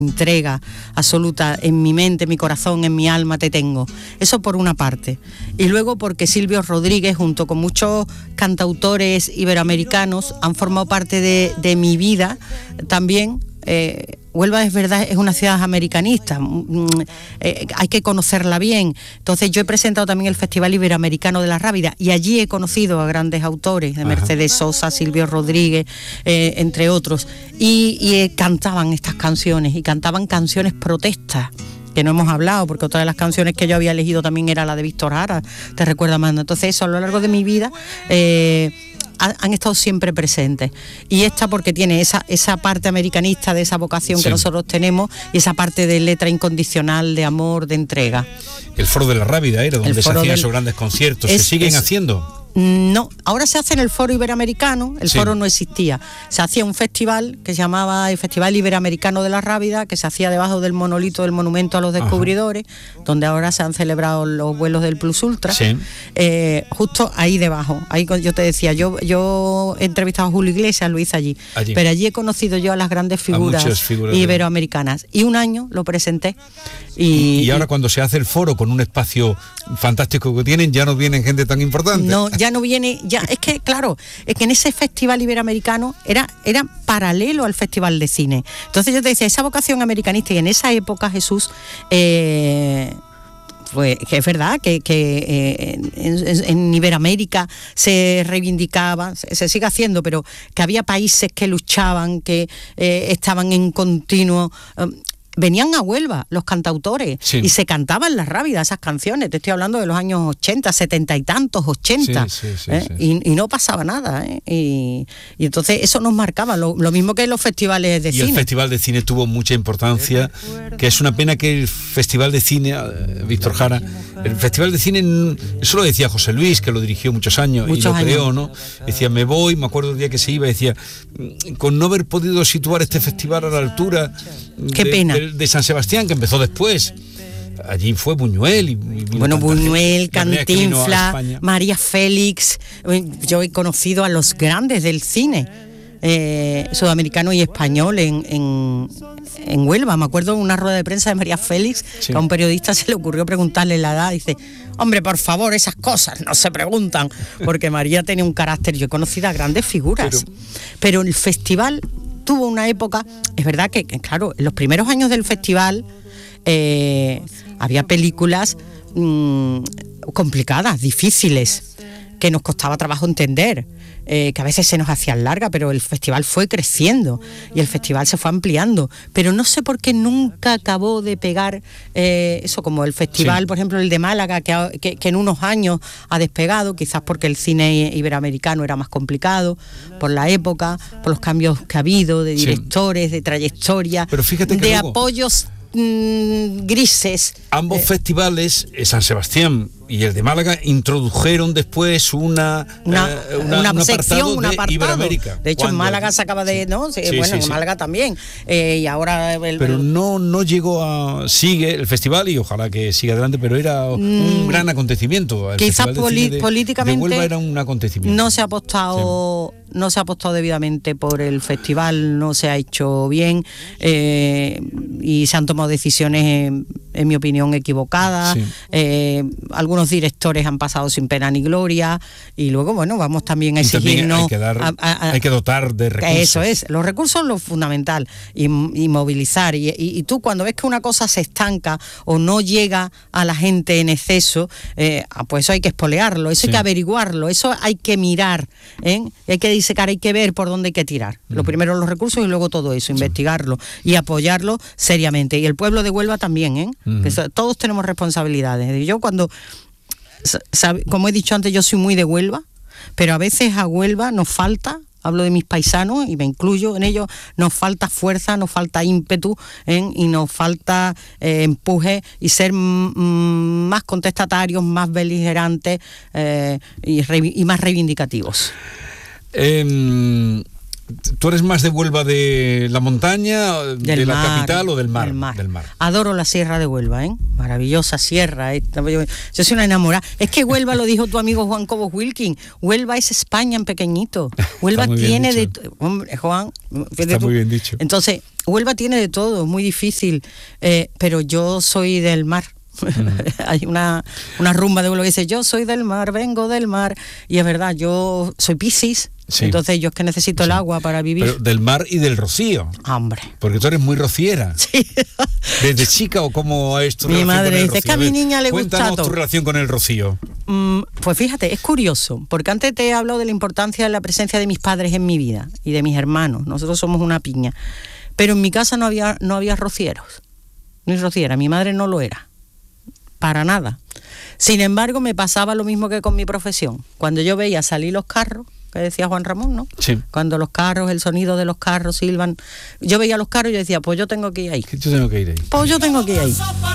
entrega absoluta en mi mente, en mi corazón, en mi alma te tengo. Eso por una parte. Y luego porque Silvio Rodríguez, junto con muchos cantautores iberoamericanos, han formado parte de mi vida también. Huelva, es verdad, es una ciudad americanista, hay que conocerla bien. Entonces yo he presentado también el Festival Iberoamericano de la Rábida y allí he conocido a grandes autores, de Mercedes Sosa, Silvio Rodríguez, entre otros, y cantaban estas canciones, y cantaban canciones protestas, que no hemos hablado, porque otra de las canciones que yo había elegido también era la de Víctor Jara, ¿te recuerdas, Manda? Entonces eso, a lo largo de mi vida han estado siempre presentes, y esta porque tiene esa parte americanista de esa vocación que nosotros tenemos, y esa parte de letra incondicional, de amor, de entrega. El Foro de la Rábida era donde se hacían esos grandes conciertos. ¿Se siguen haciendo? No, ahora se hace en el Foro Iberoamericano. El foro no existía. Se hacía un festival que se llamaba el Festival Iberoamericano de la Rábida, que se hacía debajo del monolito del Monumento a los Descubridores, donde ahora se han celebrado los vuelos del Plus Ultra. Justo ahí debajo. Ahí yo te decía, yo he entrevistado a Julio Iglesias, lo hice allí. Pero allí he conocido yo a las grandes figuras iberoamericanas. Y un año lo presenté. Y ahora cuando se hace el foro con un espacio fantástico que tienen, ya no vienen gente tan importante. No, ya no viene, es que claro, es que en ese festival iberoamericano era paralelo al festival de cine. Entonces yo te decía, esa vocación americanista, y en esa época, Jesús, pues que es verdad que en Iberoamérica se reivindicaba, se sigue haciendo, pero que había países que luchaban, que estaban en continuo. Venían a Huelva los cantautores y se cantaban las Rábidas, esas canciones. Te estoy hablando de los años 80, 70 y tantos, 80. Y no pasaba nada. Y entonces eso nos marcaba, lo mismo que los festivales de cine. Y el Festival de Cine tuvo mucha importancia, que es una pena que el Festival de Cine, Víctor Jara, el Festival de Cine, eso lo decía José Luis, que lo dirigió muchos años, y lo creó, ¿no? Decía, me acuerdo el día que se iba, decía, con no haber podido situar este festival a la altura qué pena. De San Sebastián, que empezó después. Allí fue Buñuel Buñuel, Cantinflas, María Félix. Yo he conocido a los grandes del cine sudamericano y español en Huelva. Me acuerdo de una rueda de prensa de María Félix, que a un periodista se le ocurrió preguntarle la edad. Dice, hombre, por favor, esas cosas no se preguntan, porque María tenía un carácter. Yo he conocido a grandes figuras, pero el festival tuvo una época, es verdad que claro, en los primeros años del festival había películas complicadas, difíciles, que nos costaba trabajo entender, que a veces se nos hacían largas, pero el festival fue creciendo y el festival se fue ampliando, pero no sé por qué nunca acabó de pegar eso, como el festival, por ejemplo, el de Málaga, que en unos años ha despegado, quizás porque el cine iberoamericano era más complicado por la época, por los cambios que ha habido de directores, de trayectoria, pero fíjate que de apoyos grises. Ambos festivales, San Sebastián y el de Málaga, introdujeron después una sección, un apartado. Iberoamérica. De hecho, en Málaga se acaba de, ¿no? En Málaga también. Y ahora pero no llegó a... Sigue el festival y ojalá que siga adelante, pero era un gran acontecimiento. Quizás políticamente de Huelva era un acontecimiento. No se ha apostado... No se ha apostado debidamente por el festival, no se ha hecho bien, y se han tomado decisiones, en mi opinión, equivocadas. Algunos directores han pasado sin pena ni gloria, y luego, bueno, vamos también a exigirnos... Hay que dotar de recursos. Eso es, los recursos son lo fundamental, y movilizar. Y tú, cuando ves que una cosa se estanca o no llega a la gente en exceso, pues eso hay que espolearlo, eso hay que averiguarlo, eso hay que mirar, hay que disecar, hay que ver por dónde hay que tirar. Lo primero los recursos y luego todo eso, investigarlo y apoyarlo seriamente. Y el pueblo de Huelva también, que todos tenemos responsabilidades. Yo como he dicho antes, yo soy muy de Huelva, pero a veces a Huelva nos falta, hablo de mis paisanos y me incluyo en ellos, nos falta fuerza, nos falta ímpetu, y nos falta empuje y ser más contestatarios, más beligerantes y más reivindicativos. ¿Tú eres más de Huelva de la montaña, de la capital o del mar? Del mar. Adoro la sierra de Huelva, ¿eh? Maravillosa sierra. Yo soy una enamorada. Es que Huelva, lo dijo tu amigo Juan Cobos Wilkin, Huelva es España en pequeñito. Huelva tiene de... Hombre, Juan... Está muy bien dicho. Entonces, Huelva tiene de todo, es muy difícil, pero yo soy del mar. Hay una rumba de Huelva que dice, yo soy del mar, vengo del mar, y es verdad, yo soy Piscis. Sí. Entonces yo es que necesito el agua para vivir. Pero del mar y del rocío. Hombre. Porque tú eres muy rociera. Sí. ¿Desde chica o cómo es tu relación con el rocío? Mi madre dice, es que a mi niña le gusta todo. Cuéntanos tu relación con el rocío. Pues fíjate, es curioso, porque antes te he hablado de la importancia de la presencia de mis padres en mi vida y de mis hermanos. Nosotros somos una piña. Pero en mi casa no había rocieros, ni rociera. Mi madre no lo era, para nada. Sin embargo, me pasaba lo mismo que con mi profesión. Cuando yo veía salir los carros, que decía Juan Ramón, ¿no? Sí. Cuando los carros, el sonido de los carros silban, yo veía los carros y yo decía, pues yo tengo que ir ahí. Yo tengo que ir ahí. Pues yo tengo que ir ahí.